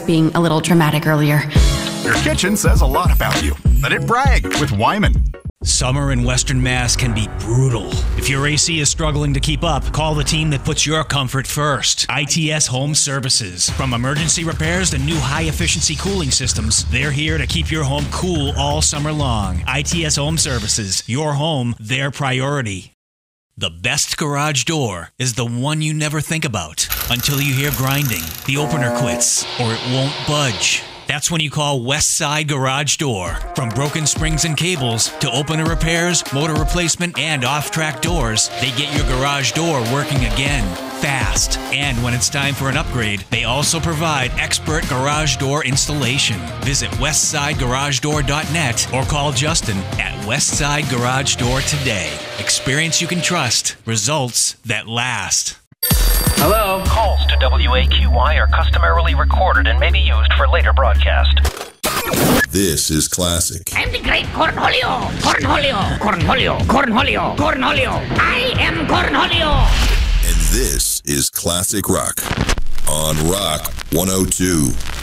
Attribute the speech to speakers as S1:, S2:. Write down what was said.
S1: being a little dramatic earlier.
S2: Your kitchen says a lot about you. Let it brag with Wyman.
S3: Summer in Western Mass can be brutal. If your AC is struggling to keep up, call the team that puts your comfort first. ITS Home Services. From emergency repairs to new high-efficiency cooling systems, they're here to keep your home cool all summer long. ITS Home Services. Your home, their priority. The best garage door is the one you never think about until you hear grinding, the opener quits, or it won't budge. That's when you call Westside Garage Door. From broken springs and cables to opener repairs, motor replacement, and off-track doors, they get your garage door working again, fast. And when it's time for an upgrade, they also provide expert garage door installation. Visit westsideGarageDoor.net or call Justin at Westside Garage Door today. Experience you can trust. Results that last.
S4: Hello? Calls to WAQY are customarily recorded and may be used for later broadcast.
S5: This is classic.
S6: I'm the great Cornholio! Cornholio! Cornholio! Cornholio! Cornholio! I am Cornholio!
S5: And this is Classic Rock on Rock 102.